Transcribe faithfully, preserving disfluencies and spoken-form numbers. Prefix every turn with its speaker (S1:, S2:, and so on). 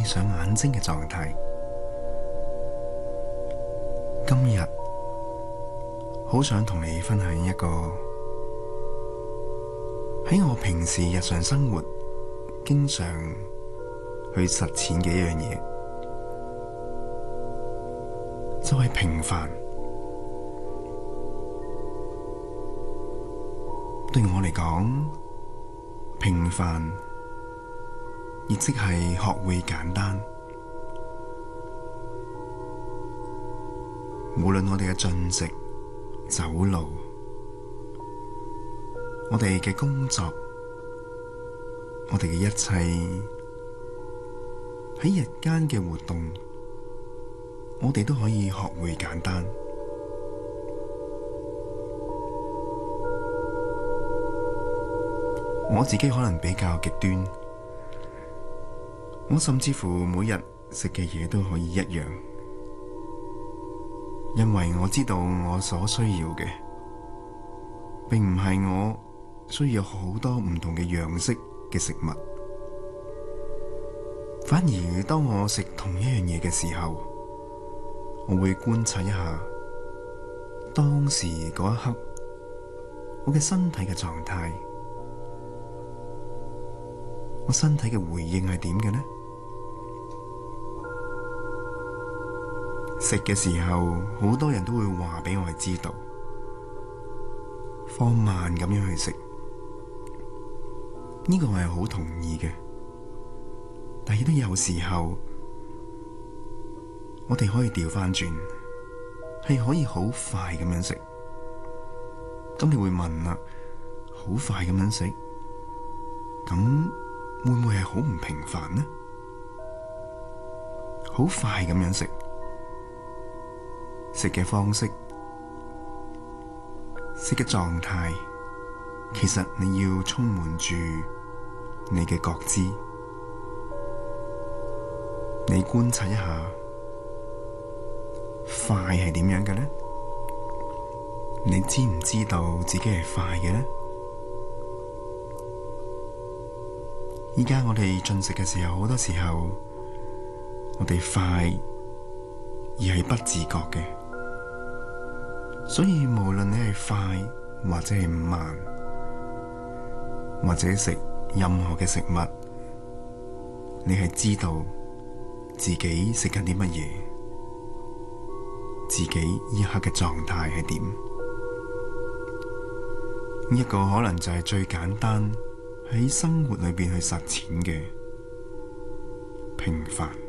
S1: 閉上眼睛嘅狀態。今日好想同你分享一個喺我平時日常生活經常去實踐嘅一樣嘢，就係平凡。對我嚟講，平凡亦即係學會簡單。無論我哋嘅進食、走路，我哋嘅工作，我哋嘅一切喺日間嘅活動，我哋都可以學會簡單。我自己可能比較極端，我甚至乎每日食嘅嘢都可以一樣，因為我知道我所需要嘅，並唔係我需要好多唔同嘅樣式嘅食物，反而當我食同一樣嘢嘅時候，我會觀察一下當時嗰一刻我嘅身體嘅狀態。我身體嘅回應係點嘅呢？食嘅時候，好多人都會話俾我哋知道，放慢咁樣去食，呢個我係好同意嘅。但係都有時候，我哋可以調翻轉，係可以好快咁樣食。咁你會問啦，好快咁樣食，咁會唔會係好唔平凡呢？好快咁樣食，食嘅方式，食嘅狀態，其實你要充滿住你嘅覺知，你觀察一下，快係點樣嘅呢？你知唔知道自己係快嘅呢？依家我哋進食嘅時候，好多時候我哋快而係不自覺嘅，所以無論你係快或者係慢，或者食任何嘅食物，你係知道自己食緊啲乜嘢，自己呢一刻嘅狀態係點。呢一個可能就係最簡單喺生活裏邊去實踐嘅平凡。